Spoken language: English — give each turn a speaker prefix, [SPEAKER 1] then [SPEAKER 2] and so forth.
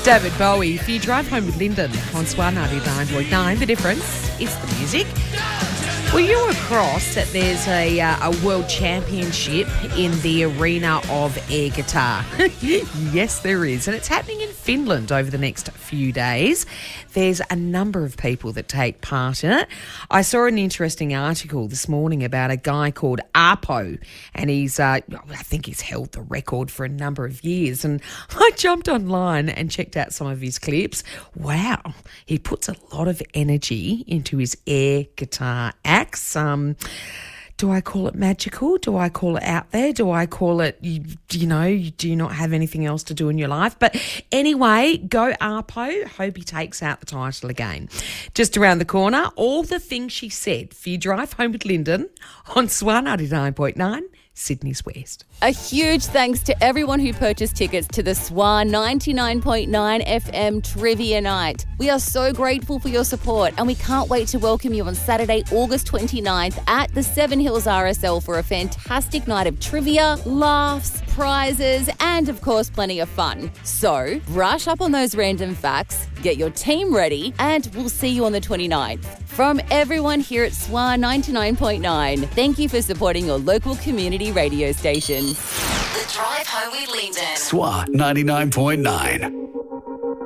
[SPEAKER 1] David Bowie. If you drive home with Lyndon on SWR 99.9, the difference is the music. Well, you're across that there's a world championship in the arena of air guitar. Yes, there is. And it's happening in Finland over the next few days. There's a number of people that take part in it. I saw an interesting article this morning about a guy called Arpo, and he's, I think he's held the record for a number of years. And I jumped online and checked out some of his clips. Wow, he puts a lot of energy into his air guitar acts. Do I call it magical? Do I call it out there? Do I call it, do you not have anything else to do in your life? But anyway, go Arpo. Hope he takes out the title again. Just around the corner, all the things she said for your drive home with Lyndon on SWR 99.9. Sydney's West.
[SPEAKER 2] A huge thanks to everyone who purchased tickets to the SWR 99.9 FM Trivia Night. We are so grateful for your support and we can't wait to welcome you on Saturday, August 29th at the Seven Hills RSL for a fantastic night of trivia, laughs, prizes and, of course, plenty of fun. So, brush up on those random facts, get your team ready and we'll see you on the 29th. From everyone here at SWR 99.9, thank you for supporting your local community radio station.
[SPEAKER 3] The Drive Home with Lyndon.
[SPEAKER 4] SWR 99.9.